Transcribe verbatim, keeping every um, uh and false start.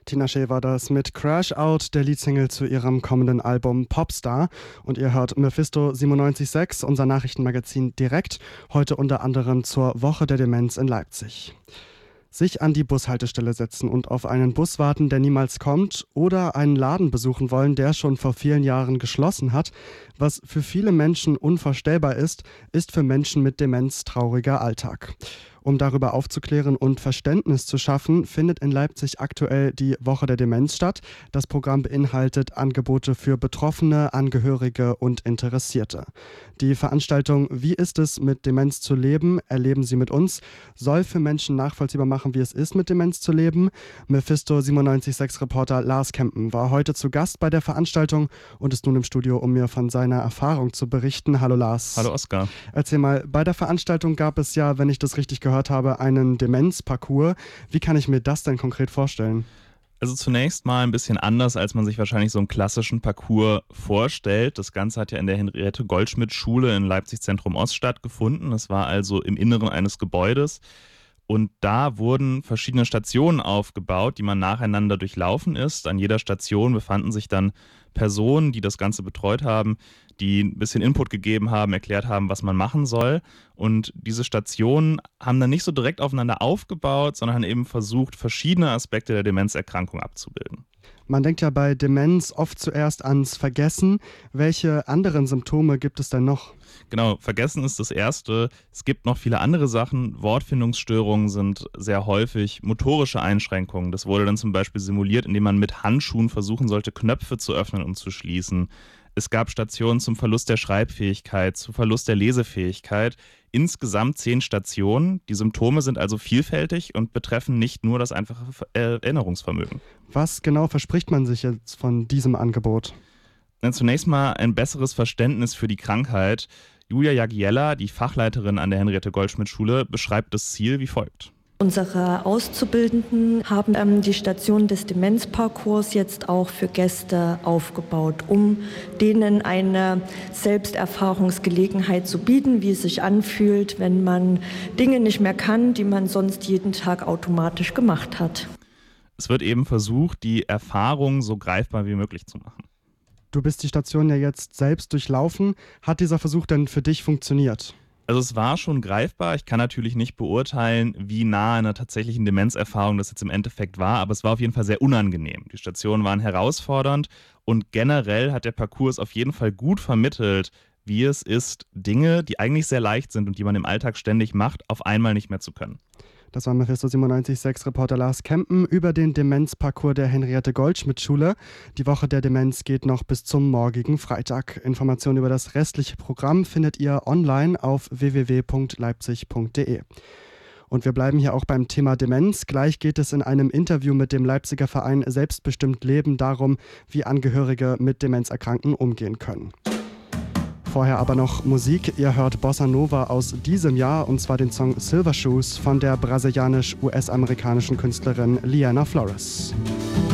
Tina Shea war das mit Crash Out, der Leadsingle zu ihrem kommenden Album Popstar. Und ihr hört Mephisto siebenundneunzig Komma sechs, unser Nachrichtenmagazin direkt, heute unter anderem zur Woche der Demenz in Leipzig. Sich an die Bushaltestelle setzen und auf einen Bus warten, der niemals kommt, oder einen Laden besuchen wollen, der schon vor vielen Jahren geschlossen hat, was für viele Menschen unvorstellbar ist, ist für Menschen mit Demenz trauriger Alltag. Um darüber aufzuklären und Verständnis zu schaffen, findet in Leipzig aktuell die Woche der Demenz statt. Das Programm beinhaltet Angebote für Betroffene, Angehörige und Interessierte. Die Veranstaltung Wie ist es, mit Demenz zu leben? Erleben Sie mit uns, soll für Menschen nachvollziehbar machen, wie es ist, mit Demenz zu leben. Mephisto siebenundneunzig Komma sechs Reporter Lars Kempen war heute zu Gast bei der Veranstaltung und ist nun im Studio, um mir von seiner Erfahrung zu berichten. Hallo Lars. Hallo Oskar. Erzähl mal, bei der Veranstaltung gab es ja, wenn ich das richtig gehört habe, einen Demenzparcours. Wie kann ich mir das denn konkret vorstellen? Also zunächst mal ein bisschen anders, als man sich wahrscheinlich so einen klassischen Parcours vorstellt. Das Ganze hat ja in der Henriette-Goldschmidt-Schule in Leipzig Zentrum Ost stattgefunden. Das war also im Inneren eines Gebäudes. Und da wurden verschiedene Stationen aufgebaut, die man nacheinander durchlaufen ist. An jeder Station befanden sich dann Personen, die das Ganze betreut haben, die ein bisschen Input gegeben haben, erklärt haben, was man machen soll. Und diese Stationen haben dann nicht so direkt aufeinander aufgebaut, sondern haben eben versucht, verschiedene Aspekte der Demenzerkrankung abzubilden. Man denkt ja bei Demenz oft zuerst ans Vergessen. Welche anderen Symptome gibt es denn noch? Genau, Vergessen ist das Erste. Es gibt noch viele andere Sachen. Wortfindungsstörungen sind sehr häufig, motorische Einschränkungen. Das wurde dann zum Beispiel simuliert, indem man mit Handschuhen versuchen sollte, Knöpfe zu öffnen und zu schließen. Es gab Stationen zum Verlust der Schreibfähigkeit, zum Verlust der Lesefähigkeit. Insgesamt zehn Stationen. Die Symptome sind also vielfältig und betreffen nicht nur das einfache Erinnerungsvermögen. Was genau verspricht man sich jetzt von diesem Angebot? Dann zunächst mal ein besseres Verständnis für die Krankheit. Julia Jagiella, die Fachleiterin an der Henriette-Goldschmidt-Schule, beschreibt das Ziel wie folgt. Unsere Auszubildenden haben ähm, die Station des Demenzparcours jetzt auch für Gäste aufgebaut, um denen eine Selbsterfahrungsgelegenheit zu bieten, wie es sich anfühlt, wenn man Dinge nicht mehr kann, die man sonst jeden Tag automatisch gemacht hat. Es wird eben versucht, die Erfahrung so greifbar wie möglich zu machen. Du bist die Station ja jetzt selbst durchlaufen. Hat dieser Versuch denn für dich funktioniert? Also es war schon greifbar. Ich kann natürlich nicht beurteilen, wie nah einer tatsächlichen Demenzerfahrung das jetzt im Endeffekt war, aber es war auf jeden Fall sehr unangenehm. Die Stationen waren herausfordernd und generell hat der Parcours auf jeden Fall gut vermittelt, wie es ist, Dinge, die eigentlich sehr leicht sind und die man im Alltag ständig macht, auf einmal nicht mehr zu können. Das war Mephisto siebenundneunzig Komma sechs Reporter Lars Kempen über den Demenzparcours der Henriette-Goldschmidt-Schule. Die Woche der Demenz geht noch bis zum morgigen Freitag. Informationen über das restliche Programm findet ihr online auf w w w punkt leipzig punkt d e. Und wir bleiben hier auch beim Thema Demenz. Gleich geht es in einem Interview mit dem Leipziger Verein Selbstbestimmt Leben darum, wie Angehörige mit Demenzerkrankten umgehen können. Vorher aber noch Musik. Ihr hört Bossa Nova aus diesem Jahr, und zwar den Song Silver Shoes von der brasilianisch-U S-amerikanischen Künstlerin Liana Flores.